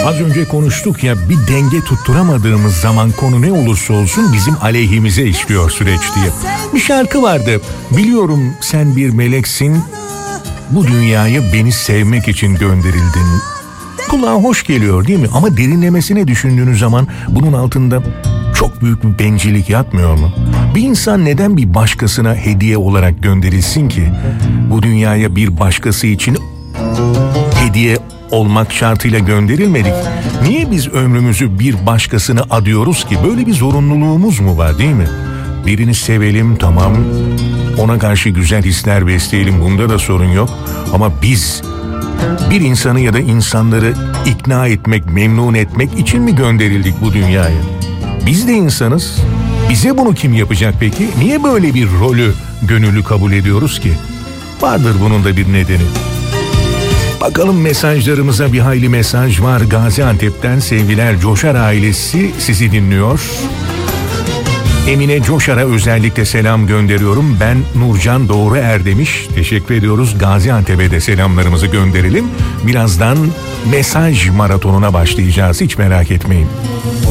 Az önce konuştuk ya, bir denge tutturamadığımız zaman konu ne olursa olsun bizim aleyhimize işliyor süreç diye. Bir şarkı vardı. Biliyorum sen bir meleksin, bu dünyaya beni sevmek için gönderildin. Kulağa hoş geliyor değil mi? Ama derinlemesine düşündüğünüz zaman bunun altında çok büyük bir bencillik yatmıyor mu? Bir insan neden bir başkasına hediye olarak gönderilsin ki? Bu dünyaya bir başkası için hediye olmak şartıyla gönderilmedik. Niye biz ömrümüzü bir başkasına adıyoruz ki? Böyle bir zorunluluğumuz mu var değil mi? Birini sevelim, tamam. Ona karşı güzel hisler besleyelim, bunda da sorun yok. Ama biz bir insanı ya da insanları ikna etmek, memnun etmek için mi gönderildik bu dünyaya? Biz de insanız. Bize bunu kim yapacak peki? Niye böyle bir rolü gönüllü kabul ediyoruz ki? Vardır bunun da bir nedeni. Bakalım mesajlarımıza, bir hayli mesaj var. Gaziantep'ten sevgiler, Coşar ailesi sizi dinliyor. Emine Coşar'a özellikle selam gönderiyorum. Ben Nurcan Doğruer demiş. Teşekkür ediyoruz. Gaziantep'e de selamlarımızı gönderelim. Birazdan mesaj maratonuna başlayacağız. Hiç merak etmeyin.